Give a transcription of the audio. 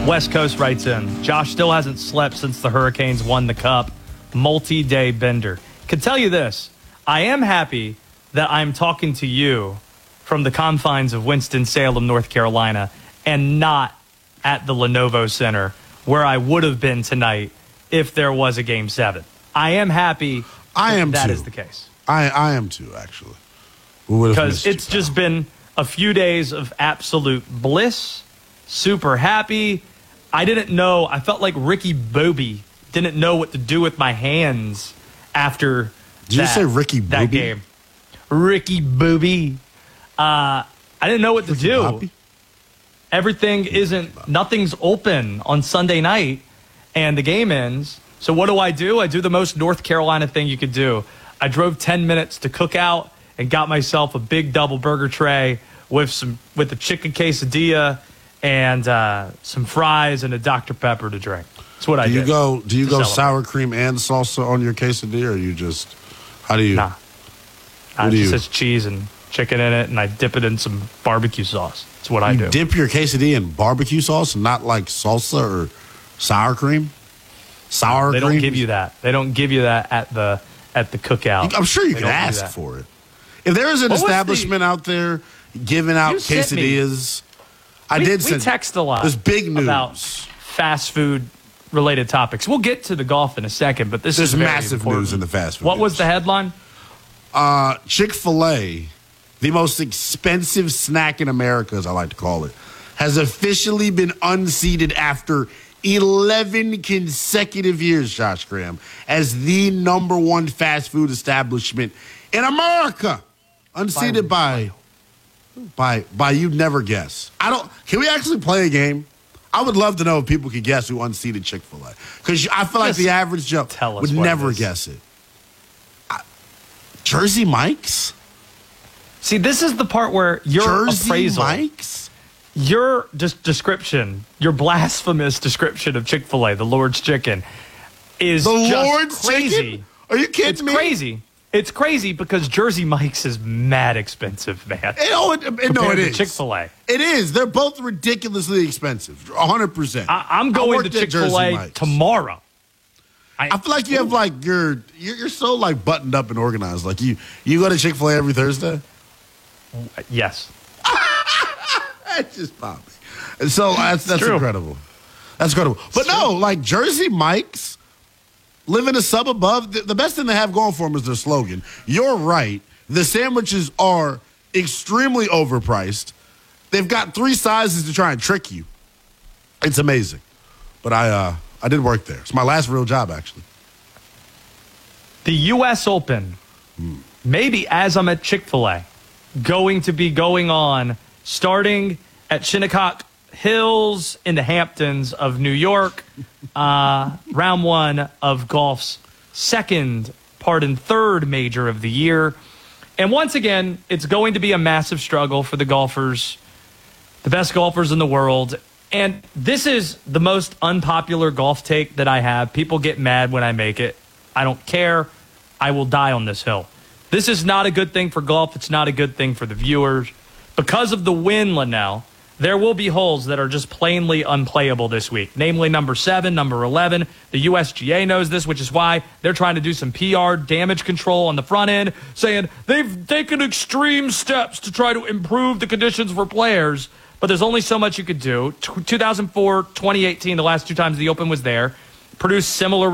West Coast writes in, Josh still hasn't slept since the Hurricanes won the Cup. Multi-day bender. Can tell you this, I am happy that I'm talking to you from the confines of Winston-Salem, North Carolina, and not at the Lenovo Center, where I would have been tonight if there was a Game 7. I am happy that is the case. I am too, actually. Because it's just been a few days of absolute bliss, super happy. I didn't know. I felt like Ricky Bobby didn't know what to do with my hands after Did you say Ricky Bobby? That game. Ricky Bobby. I didn't know what to do. Bobby? Nothing's open on Sunday night, and the game ends. So what do? I do the most North Carolina thing you could do. I drove 10 minutes to Cookout and got myself a big double burger tray with a chicken quesadilla and some fries and a Dr. Pepper to drink. That's what I did. Do you go sour cream and salsa on your quesadilla, or you just, how do you? Nah. It just says cheese and chicken in it, and I dip it in some barbecue sauce. That's what I do. You dip your quesadilla in barbecue sauce, not like salsa or sour cream? They don't give you that. They don't give you that at the Cookout. I'm sure you can ask for it. If there is an establishment out there giving out quesadillas, we text a lot. There's big news about fast food related topics. We'll get to the golf in a second, but there's massive important news in the fast food. What was the headline? Chick-fil-A, the most expensive snack in America, as I like to call it, has officially been unseated after 11 consecutive years, Josh Graham, as the number one fast food establishment in America. Unseated by you'd never guess. Can we actually play a game? I would love to know if people could guess who unseated Chick-fil-A. Because I feel like the average Joe would never guess it. Jersey Mike's? See, this is the part where your appraisal. Jersey Mike's? Your description, your blasphemous description of Chick-fil-A, the Lord's Chicken, is the just Lord's crazy. Chicken? Are you kidding me? It's crazy. It's crazy because Jersey Mike's is mad expensive, man. It is. Chick-fil-A. It is. They're both ridiculously expensive. 100%. I'm going to Chick-fil-A tomorrow. I feel like you have you're so like buttoned up and organized. Like you go to Chick-fil-A every Thursday? Yes. That's just poppy. And so that's incredible. That's incredible. But no, like Jersey Mike's, living a sub above, the best thing they have going for them is their slogan. You're right. The sandwiches are extremely overpriced. They've got 3 sizes to try and trick you. It's amazing. But I did work there. It's my last real job, actually. The U.S. Open, maybe as I'm at Chick-fil-A, going to be going on starting at Shinnecock Hills in the Hamptons of New York, round 1 of golf's third major of the year. And once again, it's going to be a massive struggle for the golfers, the best golfers in the world. And this is the most unpopular golf take that I have. People get mad when I make it. I don't care. I will die on this hill. This is not a good thing for golf. It's not a good thing for the viewers. Because of the win, Linnell, there will be holes that are just plainly unplayable this week, namely number 7, number 11. The USGA knows this, which is why they're trying to do some PR damage control on the front end, saying they've taken extreme steps to try to improve the conditions for players, but there's only so much you could do. 2004, 2018, the last 2 times the Open was there, produced similar